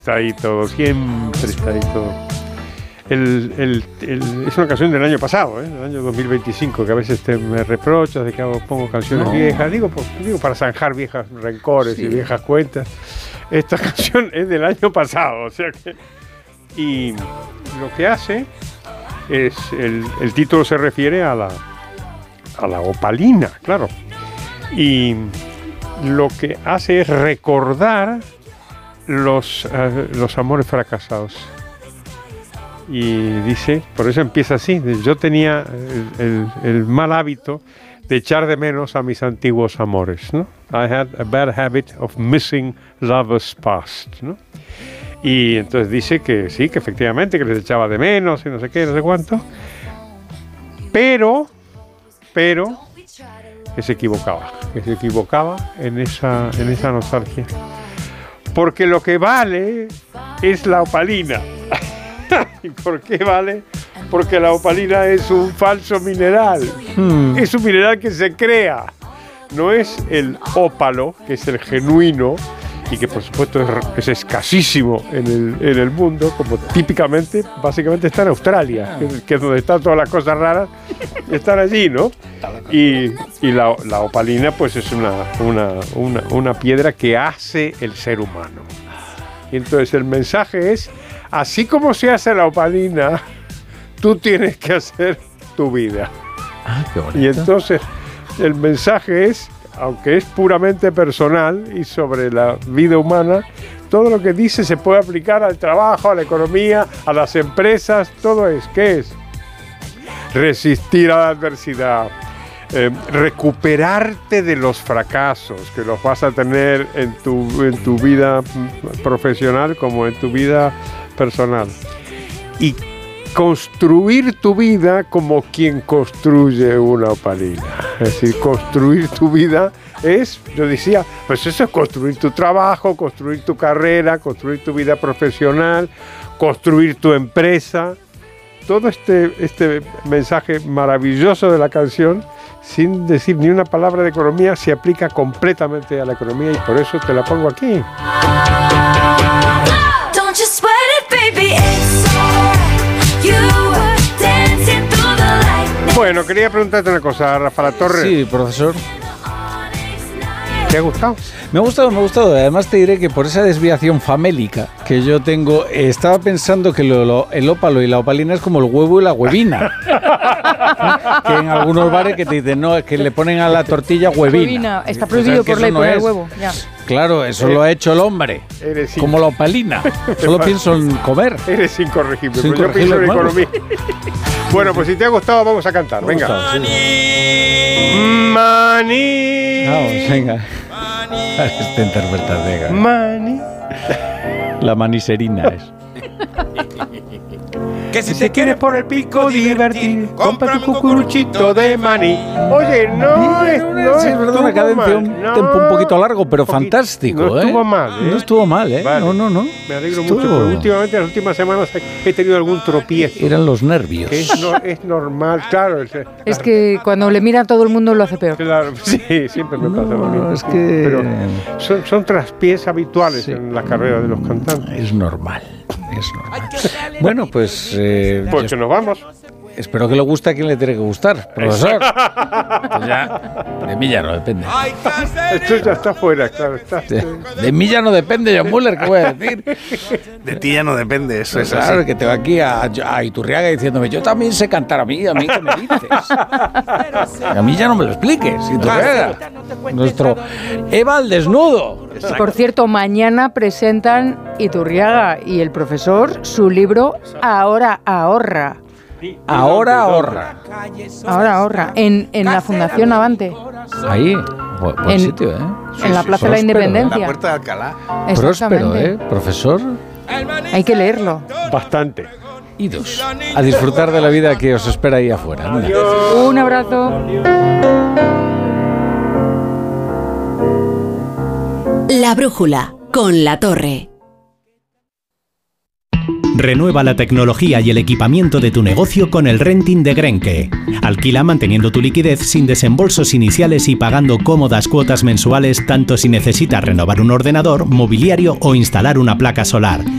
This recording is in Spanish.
Está ahí todo, siempre está ahí todo. Es una canción del año pasado, del año 2025, que a veces me reprochas de que pongo canciones viejas. Digo para zanjar viejas rencores y viejas cuentas. Esta canción es del año pasado, o sea que... Y lo que hace es... El título se refiere a la opalina, claro. Y lo que hace es recordar los amores fracasados. Y dice, por eso empieza así: yo tenía el mal hábito de echar de menos a mis antiguos amores, ¿no? I had a bad habit of missing lovers past, ¿no? Y entonces dice que sí, que efectivamente que les echaba de menos y no sé qué, no sé cuánto, pero que se equivocaba en esa nostalgia, porque lo que vale es la opalina. ¿Y por qué vale? Porque la opalina es un falso mineral. Es un mineral que se crea. No es el ópalo, que es el genuino y que por supuesto es escasísimo en el mundo, como típicamente, básicamente está en Australia, que es donde están todas las cosas raras, están allí, ¿no? Y la opalina pues es una piedra que hace el ser humano. Y entonces el mensaje es: así como se hace la opalina, tú tienes que hacer tu vida. Qué bonito. Y entonces el mensaje es, aunque es puramente personal y sobre la vida humana, todo lo que dice se puede aplicar al trabajo, a la economía, a las empresas. Todo es, ¿qué es? Resistir a la adversidad, recuperarte de los fracasos que los vas a tener en tu vida profesional como en tu vida personal, y construir tu vida como quien construye una opalina. Es decir, construir tu vida es, yo decía, pues eso es construir tu trabajo, construir tu carrera, construir tu vida profesional, construir tu empresa. Todo este mensaje maravilloso de la canción, sin decir ni una palabra de economía, se aplica completamente a la economía, y por eso te la pongo aquí. Bueno, quería preguntarte una cosa, Rafa Torre. Sí, profesor. ¿Te ha gustado? Me ha gustado. Además te diré que por esa desviación famélica que yo tengo, estaba pensando que el ópalo y la opalina es como el huevo y la huevina. Que en algunos bares que te dicen, no, es que le ponen a la tortilla huevina. Está prohibido por ley poner el huevo. Ya. Claro, eso lo ha hecho el hombre. Como la opalina. Solo pienso en comer. Eres incorregible. Yo pienso en economía. Bueno, pues si te ha gustado, vamos a cantar. Venga. Mani. Vamos, venga. Esta interpretación. Mani. La maniserina es. Que si te quieres por el pico divertir, compra tu cucuruchito de maní. Oye, no es verdad, una cadencia, un tempo un poquito largo, pero fantástico. No estuvo mal, ¿eh? No estuvo mal, ¿eh? Vale. No. Me alegro mucho, porque últimamente, en las últimas semanas, he tenido algún tropiezo. Eran los nervios. Que es normal, claro. Es que cuando le mira a todo el mundo lo hace peor. Claro, sí, siempre me pasa lo mismo. Es que... Pero son traspiés habituales en la carrera de los cantantes. Es normal. Bueno, pues... pues que nos vamos. Espero que le guste a quien le tiene que gustar, profesor. Pues ya, de mí ya no depende. Esto ya está fuera, claro. De mí ya no depende, John Muller, ¿qué voy a decir? De ti ya no depende, eso pues es claro, así. que te va aquí a Iturriaga diciéndome, yo también sé cantar, a mí ¿qué me dices? A mí ya no me lo expliques, Iturriaga. Nuestro Eva al desnudo. Por cierto, mañana presentan Iturriaga y el profesor su libro Ahora ahorra. Ahora ahorra. Ahora ahorra. En la Fundación Avante. Ahí, buen sitio, ¿eh? En la Plaza de la Independencia. La Puerta de Alcalá. Próspero, ¿eh? Profesor. Hay que leerlo. Bastante. Idos. A disfrutar de la vida que os espera ahí afuera. Un abrazo. La Brújula, con La Torre. Renueva la tecnología y el equipamiento de tu negocio con el renting de Grenke. Alquila manteniendo tu liquidez sin desembolsos iniciales y pagando cómodas cuotas mensuales tanto si necesitas renovar un ordenador, mobiliario o instalar una placa solar.